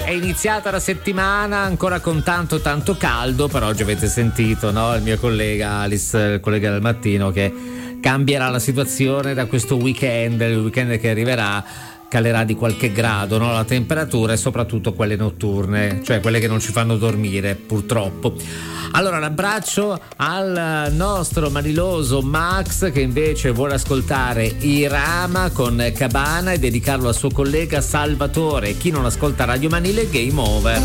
è iniziata la settimana ancora con tanto caldo, però oggi avete sentito, no? Il mio collega Alice, il collega del mattino, che cambierà la situazione da questo weekend. Il weekend che arriverà calerà di qualche grado, no? La temperatura, e soprattutto quelle notturne, cioè quelle che non ci fanno dormire, purtroppo. Allora, un abbraccio al nostro maniloso Max, che invece vuole ascoltare Irama con Cabana e dedicarlo al suo collega Salvatore. Chi non ascolta Radio Manile, game over.